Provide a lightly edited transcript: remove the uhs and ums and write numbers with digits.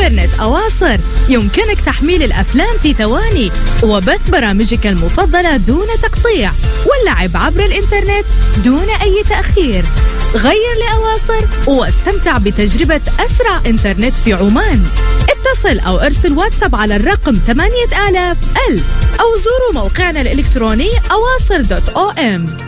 إنترنت أواصر يمكنك تحميل الأفلام في ثواني وبث برامجك المفضلة دون تقطيع واللعب عبر الإنترنت دون أي تأخير. غير لأواصر واستمتع بتجربة أسرع إنترنت في عمان. اتصل أو ارسل واتساب على الرقم 8000 أو زوروا موقعنا الإلكتروني awaser.om.